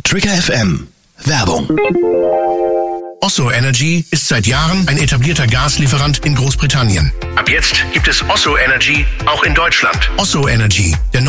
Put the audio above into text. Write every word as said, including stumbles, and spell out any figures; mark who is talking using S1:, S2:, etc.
S1: Trigger F M. Werbung.
S2: Osso Energy ist seit Jahren ein etablierter Gaslieferant in Großbritannien. Ab jetzt gibt es Osso Energy auch in Deutschland. Osso Energy, der